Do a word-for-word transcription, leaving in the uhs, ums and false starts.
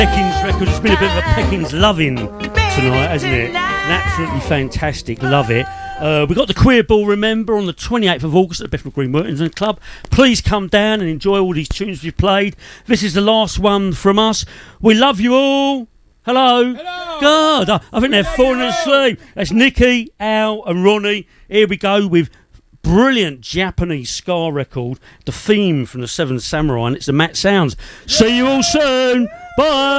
Peckins record. It's been a bit of a Peckins loving tonight, hasn't it? And absolutely fantastic. Love it. Uh, we've got the Queer Ball, remember, on the twenty-eighth of August at the Bethnal Green Workington Club. Please come down and enjoy all these tunes we've played. This is the last one from us. We love you all. Hello. Hello. God, I, I think they're falling asleep. That's Nikki, Al and Ronnie. Here we go with brilliant Japanese ska record, the theme from the Seven Samurai, and it's the Matt Sounds. See you all soon. Bye.